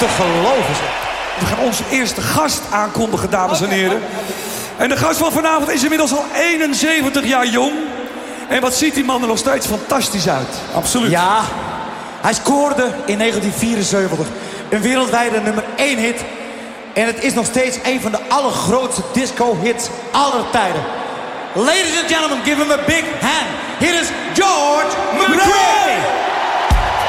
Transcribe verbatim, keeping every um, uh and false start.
te geloven. We gaan onze eerste gast aankondigen, dames en heren. En de gast van vanavond is inmiddels al eenenzeventig jaar jong. En wat ziet die man er nog steeds fantastisch uit. Absoluut. Ja, hij scoorde in negentien vierenzeventig een wereldwijde nummer één hit. En het is nog steeds een van de allergrootste disco-hits aller tijden. Ladies and gentlemen, give him a big hand. Here is George McRae.